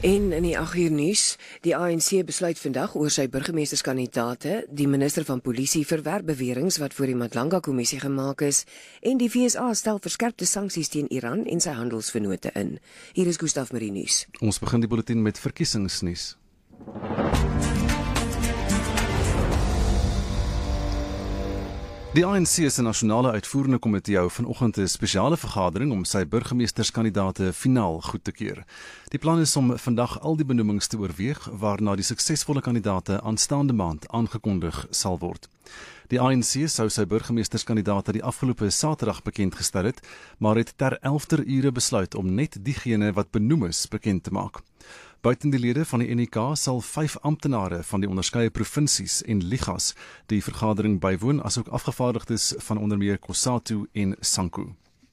En in die 8 uur nuus, die ANC besluit vandag oor sy burgemeesterskandidaate. Die minister van Polisie verwerp beweringe wat voor die Madlanga-kommissie gemaak is en die FSA stel verskerpte sanksies teen Iran en sy handelsvennote in. Hier is Gustaf met die nuus. Ons begin die bulletin met verkiesingsnuus. Die ANC se nasionale uitvoerende komitee hou vanoggend 'n spesiale vergadering om sy burgemeesterskandidaate finaal goed te keur. Die plan is om vandag al die benoemings te oorweeg, waarna die suksesvolle kandidaate aanstaande maand aangekondig sal word. Die ANC sou sy burgemeesterskandidaate die afgelope Saterdag bekend gestel het, maar het ter 11de ure besluit om net diegene wat benoem is bekend te maak. Buiten die lede van die NEK sal 5 amptenare van die onderskeie provinsies en ligas die vergadering bywoon, asook afgevaardigdes van onder meer COSATU en SANKU.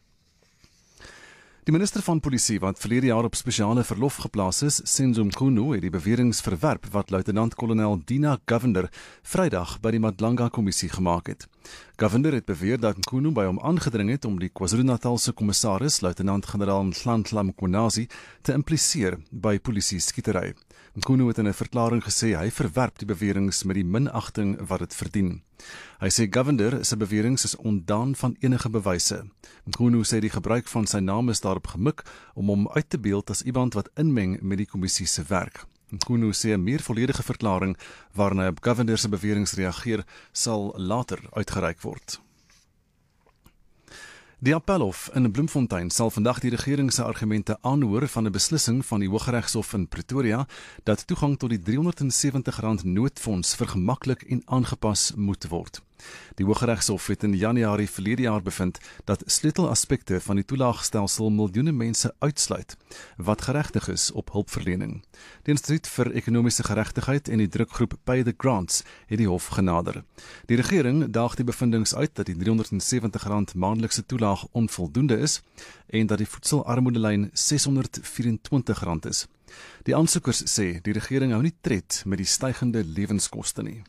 Die minister van Polisie, wat verlede jaar op spesiale verlof geplaas is, Senzo Mchunu, het die beweringe verwerp wat luitenant-kolonel Dina Govender Vrydag by die Madlanga-kommissie gemaak het. Govender het beweer dat Mchunu by hom aangedring het om die KwaZulu-Natalse kommissaris, luitenant-generaal Nhlanhla Mkhwanazi, te impliseer by polisie-skietery. Mchunu het in 'n verklaring gesê hy verwerp die beweringe met die minagting wat dit verdien. Hy sê Govender se beweringe is ontdaan van enige bewyse. Mkhunu sê die gebruik van sy naam is daarop gemik om hom uit te beeld as iemand wat inmeng met die kommissie se werk. Mkhunu sê 'n meer volledige verklaring waarna hy op Govender se beweringe reageer sal later uitgereik word. Die Appelhof in Bloemfontein sal vandag die regering se argumente aanhoor van 'n beslissing van die Hooggeregshof in Pretoria dat toegang tot die R370 noodfonds vergemaklik en aangepas moet word. Die Hooggeregshof het in Januarie verlede jaar bevind dat sleutelaspekte van die toelaagstelsel miljoene mense uitsluit wat geregtig is op hulpverlening. Die Instituut vir Ekonomiese Geregtigheid en die drukgroep Pay the Grants het die hof genader. Die regering daag die bevindings uit dat die R370 maandelikse toelaag onvoldoende is en dat die voedselarmoedelyn R624 is. Die aansoekers sê die regering hou nie tred met die stygende lewenskoste nie.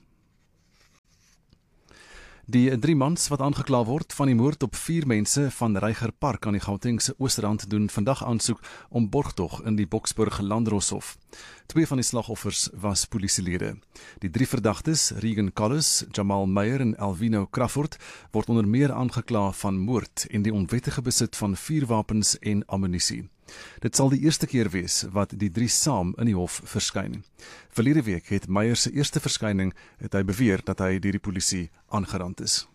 Die 3 mans wat aangekla word van die moord op 4 mense van Reiger Park aan die Gautengse Oosterrand doen vandag aansoek om borgtog in die Boksburg Landdroshof. 2 van die slagoffers was polisielede. Die 3 verdagtes, Regan Collis, Jamal Meyer en Alvino Crawford, word onder meer aangekla van moord en die onwettige besit van vuurwapens en ammunisie. Dit sal die eerste keer wees wat die 3 saam in die hof verskyn. Verlede week het Meyer se eerste verskyning het hy beweer dat hy deur die polisie aangerand is.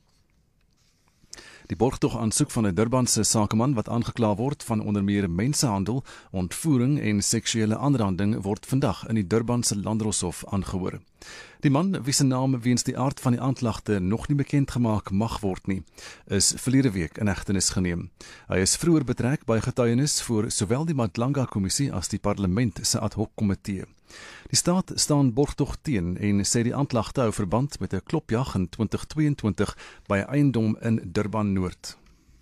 Die borgtog aansoek van 'n Durbanse sakeman wat aangekla word van onder meer mensenhandel, ontvoering en seksuele aanranding word vandag in die Durbanse Landdroshof aangehoor. Die man, wie se naam weens die aard van die aanklagte nog nie bekend gemaak mag word nie, is verlede week in hegtenis geneem. Hy is vroeër betrek by getuienis voor sowel die Madlanga-kommissie as die parlement se ad hoc komitee. Die staat staan borgtog teen en sê die aanklagte hou verband met 'n klopjag in 2022 by 'n eiendom in Durban Noord.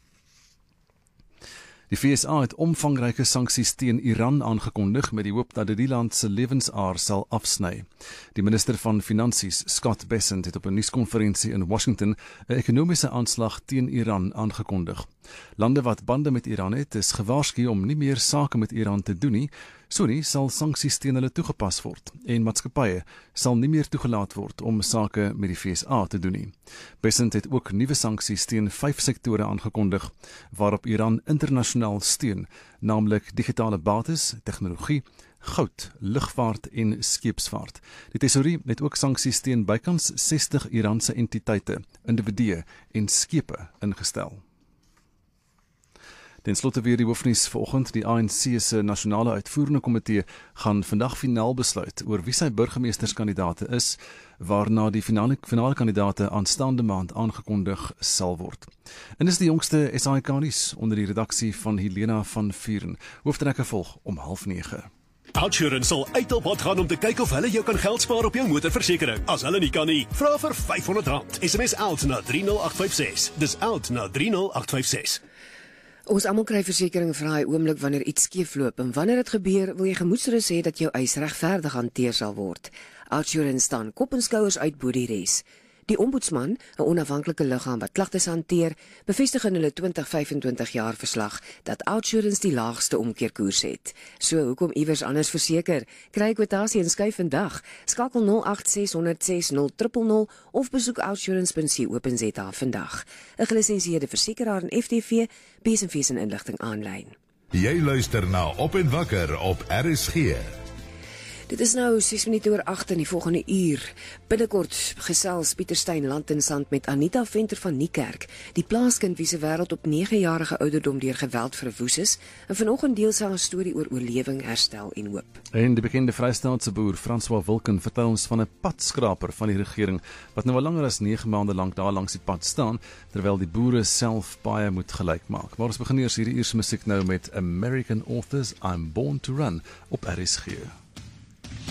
Die FSA het omvangryke sanksies teen Iran aangekondig met die hoop dat dit die land se lewensaar sal afsny. Die minister van Finansies, Scott Bessent, het op 'n nuuskonferensie in Washington 'n ekonomiese aanslag teen Iran aangekondig. Lande wat bande met Iran het, is gewaarsku om nie meer sake met Iran te doen nie, so nie sal sanksies teen hulle toegepas word en maatskappye sal nie meer toegelaat word om sake met die FSA te doen nie. Bessent het ook nuwe sanksies teen 5 sektore aangekondig waarop Iran internasionaal steun, naamlik digitale bates, tegnologie, goud, lugvaart en skeepsvaart. Die tesourie het ook sanksies teen bykans 60 Iranse entiteite, individue en skepe ingestel. Ten slotte weer die hoofnuus vanoggend. Die ANC se nasionale uitvoerende komitee gaan vandag finaal besluit oor wie sy burgemeesterskandidaate is, waarna die finale kandidaate aanstaande maand aangekondig sal word. En dis die jongste SAK nuus onder die redaksie van Helena van Vuren. Hoofdtrekke volg om 8:30. Outsurance sal uit op pad gaan om te kyk of hulle jou kan geld spaar op jou motorversekering. As hulle nie kan nie, vra vir R500. SMS out na 30856. Dis out na 30856. Ons almal kry versekering vir daai oomblik wanneer iets skeefloop en wanneer dit gebeur, wil jy gemoedsrus hê dat jou eis regverdig hanteer sal word. Outsurance staan kop en skouers uit bo die res. Die ombudsman, 'n onafhanklike liggaam wat klagtes hanteer, bevestig in hulle 2025 jaar verslag dat OUTsurance die laagste omkeerkoers het. So hoekom iewers anders verseker? Kry 'n kwotasie en skuif vandag. Skakel 0860600000 of besoek outsurance.co.za vandag. 'n Gelisensieerde versekeraar en FTV, besenfees en inligting aanlyn. Jy luister na Op en Wakker op RSG. Dit is nou 6 minute oor 8 in die volgende uur. Binnekort gesels Pieter Steyn Land en Sand met Anita Venter van Niekerk, die plaaskind wie se wêreld op 9-jarige ouderdom deur geweld verwoes is, en vanoggend deel sy haar storie oor oorlewing, herstel en hoop. En die bekende Vrystaatse boer François Wilken vertel ons van 'n padskraper van die regering wat nou al langer as 9 maande lank daar langs die pad staan, terwyl die boere self baie moet gelyk maak. Maar ons begin eers hierdie eerste musiek nou met American Authors, I'm Born to Run op RSG.